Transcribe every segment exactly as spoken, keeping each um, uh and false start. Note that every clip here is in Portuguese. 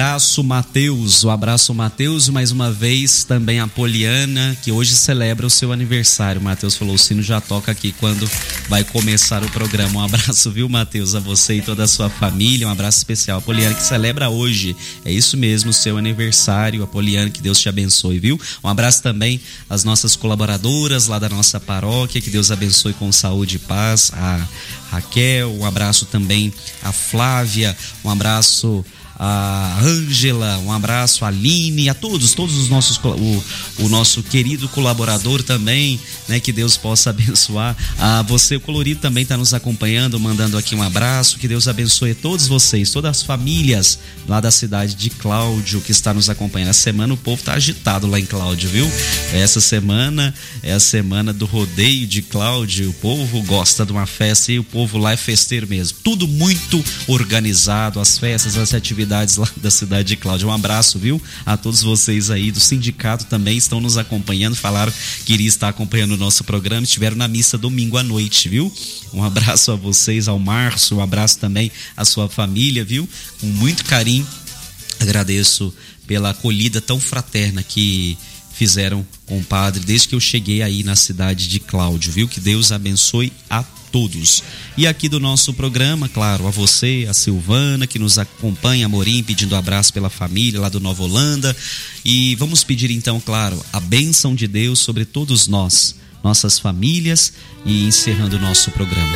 abraço, Mateus. Um abraço, Mateus. Mais uma vez também a Poliana, que hoje celebra o seu aniversário. O Mateus falou, o sino já toca aqui quando vai começar o programa. Um abraço, viu, Mateus, a você e toda a sua família. Um abraço especial. A Poliana que celebra hoje. É isso mesmo, o seu aniversário. A Poliana, que Deus te abençoe, viu? Um abraço também às nossas colaboradoras lá da nossa paróquia. Que Deus abençoe com saúde e paz. A Raquel, um abraço também a Flávia, um abraço a Ângela, um abraço a Aline, a todos, todos os nossos, o, o nosso querido colaborador também, né, que Deus possa abençoar. A você, o Colorido, também está nos acompanhando, mandando aqui um abraço, que Deus abençoe todos vocês, todas as famílias lá da cidade de Cláudio, que está nos acompanhando. Essa semana o povo está agitado lá em Cláudio, viu? Essa semana é a semana do rodeio de Cláudio, o povo gosta de uma festa e o povo lá é festeiro mesmo, tudo muito organizado, as festas, as atividades lá da cidade de Cláudio. Um abraço, viu? A todos vocês aí do sindicato também estão nos acompanhando, falaram que iria estar acompanhando o nosso programa, estiveram na missa domingo à noite, viu? Um abraço a vocês, ao Márcio, um abraço também à sua família, viu? Com muito carinho, agradeço pela acolhida tão fraterna que fizeram com o padre desde que eu cheguei aí na cidade de Cláudio, viu? Que Deus abençoe a todos. E aqui do nosso programa, claro, a você, a Silvana, que nos acompanha, a Morim, pedindo abraço pela família lá do Nova Holanda. E vamos pedir então, claro, a bênção de Deus sobre todos nós, nossas famílias, e encerrando o nosso programa.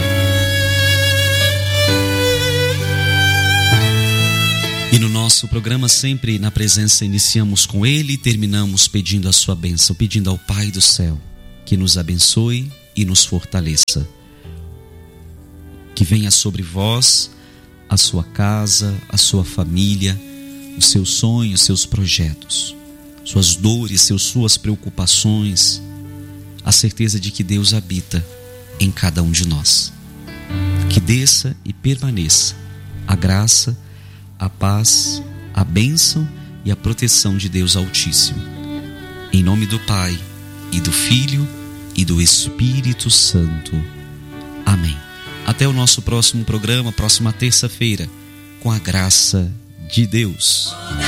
E no nosso programa sempre na presença iniciamos com Ele e terminamos pedindo a sua bênção, pedindo ao Pai do céu que nos abençoe e nos fortaleça. Que venha sobre vós, a sua casa, a sua família, os seus sonhos, seus projetos, suas dores, seus, suas preocupações, a certeza de que Deus habita em cada um de nós. Que desça e permaneça a graça, a paz, a bênção e a proteção de Deus Altíssimo. Em nome do Pai, e do Filho, e do Espírito Santo. Amém. Até o nosso próximo programa, próxima terça-feira, com a graça de Deus.